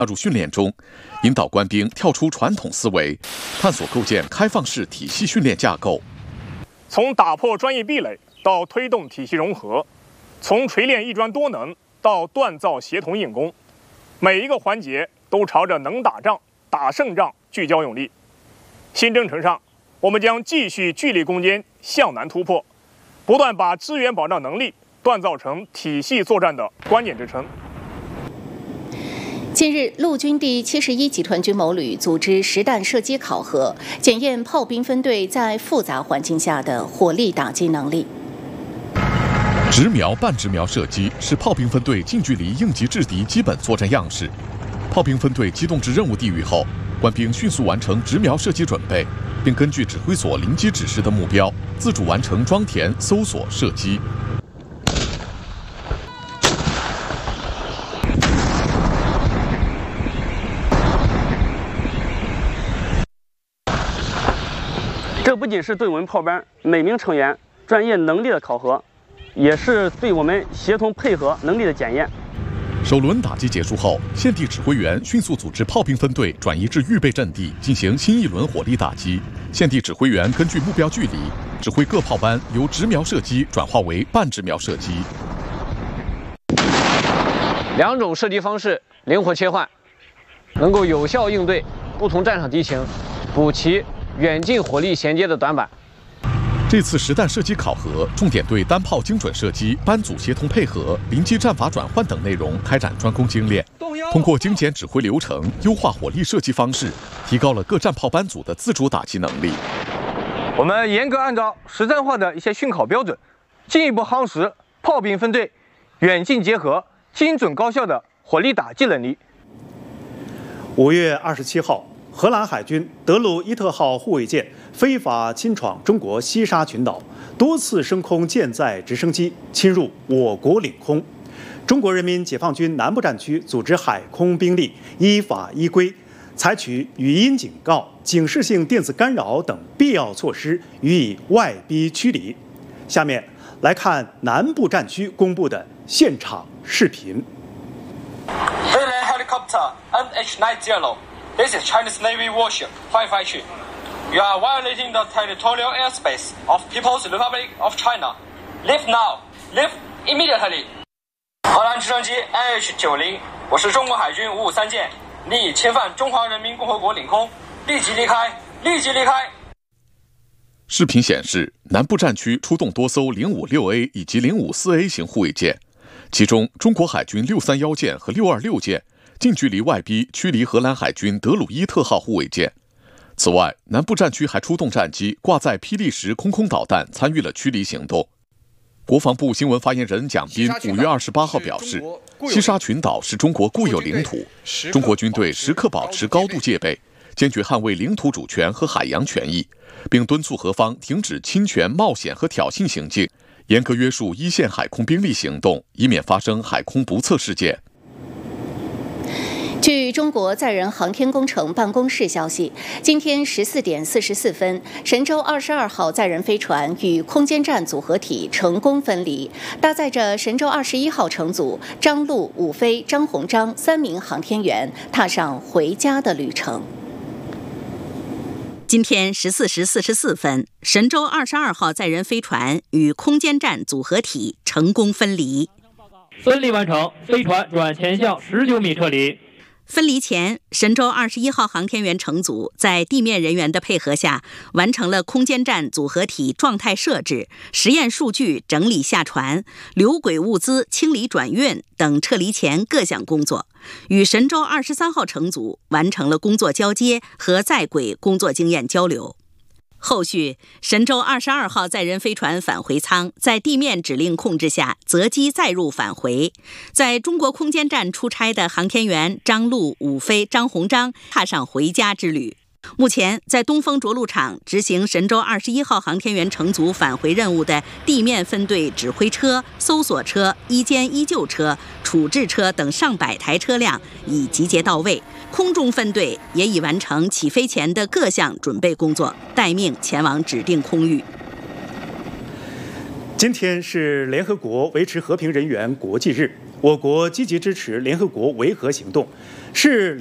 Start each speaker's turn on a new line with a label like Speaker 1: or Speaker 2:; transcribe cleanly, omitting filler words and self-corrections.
Speaker 1: 纳入训练中，引导官兵跳出传统思维，探索构建开放式体系训练架构。
Speaker 2: 从打破专业壁垒到推动体系融合，从锤炼一专多能到锻造协同硬功，每一个环节都朝着能打仗、打胜仗聚焦用力。新征程上，我们将继续距离攻坚，向南突破，不断把资源保障能力锻造成体系作战的关键支撑。
Speaker 3: 近日，陆军第71集团军某旅组织实弹射击考核，检验炮兵分队在复杂环境下的火力打击能力。
Speaker 1: 直瞄、半直瞄射击是炮兵分队近距离应急制敌基本作战样式。炮兵分队机动至任务地域后，官兵迅速完成直瞄射击准备，并根据指挥所临机指示的目标，自主完成装填、搜索、射击。
Speaker 4: 这不仅是对我们炮班每名成员专业能力的考核，也是对我们协同配合能力的检验。
Speaker 1: 首轮打击结束后，现地指挥员迅速组织炮兵分队转移至预备阵地，进行新一轮火力打击。现地指挥员根据目标距离，指挥各炮班由直瞄射击转化为半直瞄射击。
Speaker 5: 两种射击方式灵活切换，能够有效应对不同战场敌情，补齐远近火力衔接的短板。
Speaker 1: 这次实弹射击考核重点对单炮精准射击、班组协同配合、临机战法转换等内容开展专攻精练，通过精简指挥流程、优化火力射击方式，提高了各战炮班组的自主打击能力。
Speaker 6: 我们严格按照实战化的一些训考标准，进一步夯实炮兵分队远近结合、精准高效的火力打击能力。
Speaker 7: 5月27号，荷兰海军德鲁伊特号护卫舰非法侵闯中国西沙群岛，多次升空舰载直升机侵入我国领空。中国人民解放军南部战区组织海空兵力依法依规，采取语音警告、警示性电子干扰等必要措施，予以外逼驱离。下面来看南部战区公布的现场视频。
Speaker 8: Thailand helicopter MH90. This is Chinese Navy warship 552. You are violating the territorial airspace of People's Republic of China. Leave now. Leave immediately. 荷兰直升机 MH90， 我是中国海军553舰，你已侵犯中华人民共和国领空，立即离开！立即离开！
Speaker 1: 视频显示，南部战区出动多艘056A 以及054A 型护卫舰，其中中国海军631舰和626舰近距离外逼驱离荷兰海军德鲁伊特号护卫舰。此外，南部战区还出动战机挂载霹雳10空导弹参与了驱离行动。国防部新闻发言人蒋斌5月28号表示，西沙群岛是中国固有领土，中国军队时刻保持高度戒备，坚决捍卫领土主权和海洋权益，并敦促荷方停止侵权、冒险和挑衅行径，严格约束一线海空兵力行动，以免发生海空不测事件。
Speaker 3: 据中国载人航天工程办公室消息，今天14点44分，神舟22号载人飞船与空间站组合体成功分离，搭载着神舟21号乘组张陆、武飞、张鸿章3名航天员踏上回家的旅程。
Speaker 9: 今天14时44分，神舟22号载人飞船与空间站组合体成功分离。
Speaker 10: 分离完成，飞船转前向19米撤离。
Speaker 9: 分离前，神舟21号航天员乘组在地面人员的配合下，完成了空间站组合体状态设置、实验数据整理下传、留轨物资清理转运等撤离前各项工作，与神舟23号乘组完成了工作交接和在轨工作经验交流。后续，神舟22号载人飞船返回舱在地面指令控制下择机载入返回。在中国空间站出差的航天员张陆、武飞、张鸿章踏上回家之旅。目前，在东风着陆场执行神舟21号航天员乘组返回任务的地面分队指挥车、搜索车、一监一救车、处置车等上百台车辆已集结到位，空中分队也已完成起飞前的各项准备工作，待命前往指定空域。
Speaker 7: 今天是联合国维持和平人员国际日。 我国积极支持联合国维和行动，是